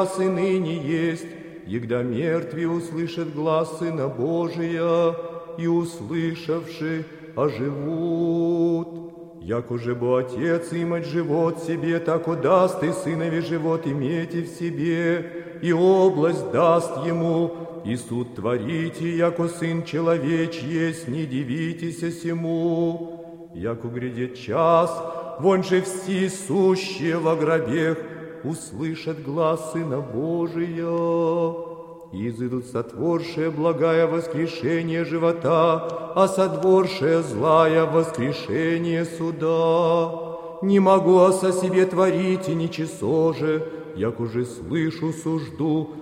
и ныне есть, егда мертвые услышат глас Сына Божия, и, услышавши, оживут. Яко же бо Отец имать живот себе, так даст и Сынове живот имейте в себе, и область даст Ему, и суд творите, яко Сын Человеч есть, не дивитесь сему. Яко грядет час, вон же все сущие во гробех услышат глас Сына Божия. И изыдут сотворшее благая воскрешение живота, а сотворшее злая воскрешение суда. Не могу о себе творить и ничего же, як уже слышу сужду,